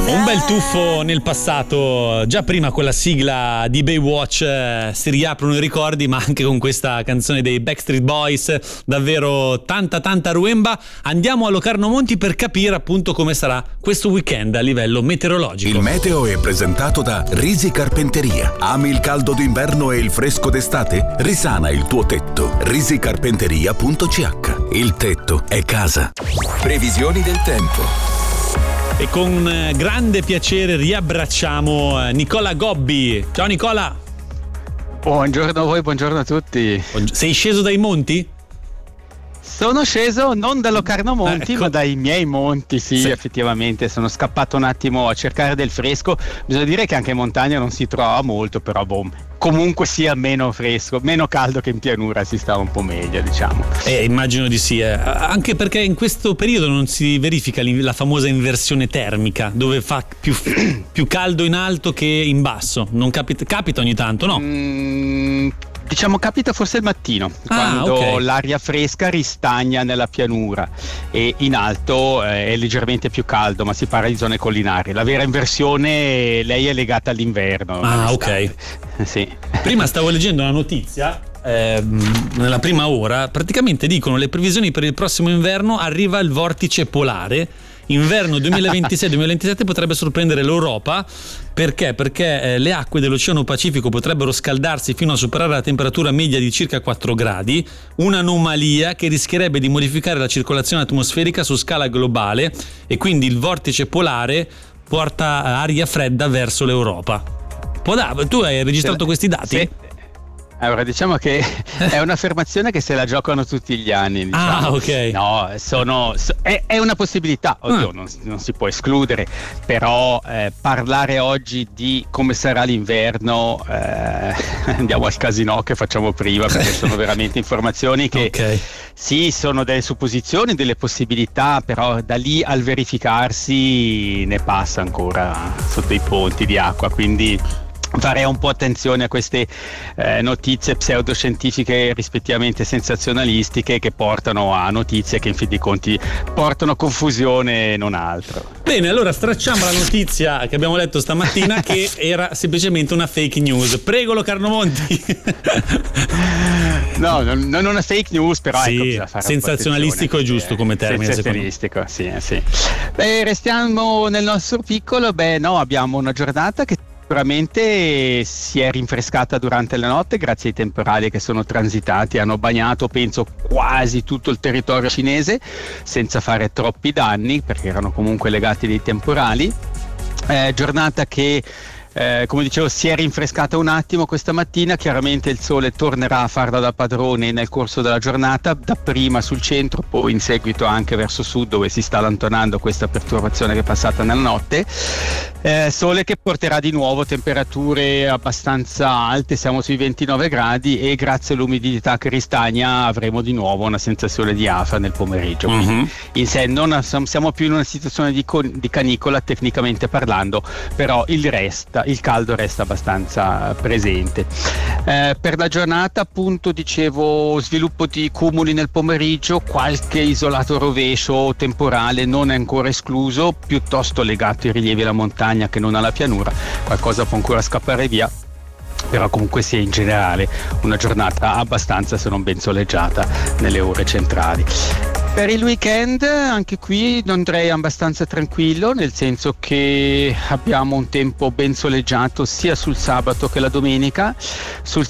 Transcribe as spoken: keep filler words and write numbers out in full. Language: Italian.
Un bel tuffo nel passato, già prima con la sigla di Baywatch eh, si riaprono i ricordi, ma anche con questa canzone dei Backstreet Boys, davvero tanta tanta ruemba. Andiamo a Locarno Monti per capire appunto come sarà questo weekend a livello meteorologico. Il meteo è presentato da Risi Carpenteria. Ami il caldo d'inverno e il fresco d'estate? Risana il tuo tetto. risicarpenteria punto c h. Il tetto è casa. Previsioni del tempo. E con grande piacere riabbracciamo Nicola Gobbi. Ciao Nicola. Buongiorno a voi, buongiorno a tutti. Sei sceso dai monti? Sono sceso non da Locarno Monti, ecco. ma dai miei monti, sì, sì, effettivamente. Sono scappato un attimo a cercare del fresco. Bisogna dire che anche in montagna non si trova molto, però boh, comunque sia meno fresco, meno caldo che in pianura, si sta un po' meglio, diciamo. Eh, immagino di sì, eh. Anche perché in questo periodo non si verifica la famosa inversione termica, dove fa più, più caldo in alto che in basso. Non capita, capita ogni tanto, no? Mm, diciamo capita forse il mattino, ah, quando okay. l'aria fresca ristagna nella pianura e in alto eh, è leggermente più caldo, ma si parla di zone collinari. La vera inversione, lei è legata all'inverno. Ah, ok. Sì. Prima stavo leggendo una notizia, eh, nella prima ora, praticamente dicono le previsioni per il prossimo inverno, arriva il vortice polare. Inverno duemilaventisei duemilaventisette potrebbe sorprendere l'Europa. Perché? Perché eh, le acque dell'Oceano Pacifico potrebbero scaldarsi fino a superare la temperatura media di circa quattro gradi, un'anomalia che rischierebbe di modificare la circolazione atmosferica su scala globale, e quindi il vortice polare porta aria fredda verso l'Europa. Può da- tu hai registrato questi dati? Sì. Allora, diciamo che è un'affermazione che se la giocano tutti gli anni, diciamo. Ah, ok. No, sono, è, è una possibilità, oddio, ah. non, non si può escludere, però eh, parlare oggi di come sarà l'inverno, eh, andiamo al casino che facciamo prima, perché sono veramente informazioni che okay. sì, sono delle supposizioni, delle possibilità, però da lì al verificarsi ne passa ancora sotto i ponti di acqua, quindi farei un po' attenzione a queste eh, notizie pseudoscientifiche rispettivamente sensazionalistiche che portano a notizie che in fin dei conti portano confusione e non altro. Bene, allora stracciamo la notizia che abbiamo letto stamattina che era semplicemente una fake news. Prego Locarno Monti. No, non, non una fake news, però sì, ecco, bisogna fare sensazionalistico è giusto come termine. Sensazionalistico, sì, sì. Beh, restiamo nel nostro piccolo, beh no, abbiamo una giornata che sicuramente si è rinfrescata durante la notte grazie ai temporali che sono transitati, hanno bagnato penso quasi tutto il territorio cinese senza fare troppi danni perché erano comunque legati dei temporali. Eh, giornata che Eh, come dicevo si è rinfrescata un attimo questa mattina, chiaramente il sole tornerà a farla da padrone nel corso della giornata, dapprima sul centro, poi in seguito anche verso sud dove si sta allontanando questa perturbazione che è passata nella notte. Eh, sole che porterà di nuovo temperature abbastanza alte, siamo sui ventinove gradi e grazie all'umidità che ristagna avremo di nuovo una sensazione di afa nel pomeriggio. Mm-hmm. Quindi in sé non siamo più in una situazione di, con, di canicola tecnicamente parlando, però il resta il caldo resta abbastanza presente. Eh, per la giornata appunto dicevo sviluppo di cumuli nel pomeriggio, qualche isolato rovescio temporale non è ancora escluso, piuttosto legato ai rilievi alla montagna che non alla pianura, qualcosa può ancora scappare via, però comunque sia in generale una giornata abbastanza se non ben soleggiata nelle ore centrali. Per il weekend anche qui andrei abbastanza tranquillo, nel senso che abbiamo un tempo ben soleggiato sia sul sabato che la domenica. Sul